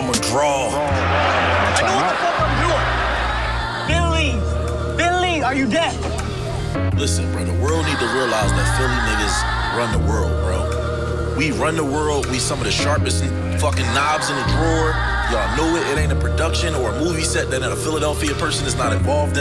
I'ma draw. I know what the fuck I'm doing. Billy, are you deaf? Listen, bro, the world need to realize that Philly niggas run the world, bro. We run the world. We some of the sharpest fucking knobs in the drawer. Y'all know it. It ain't a production or a movie set that a Philadelphia person is not involved in.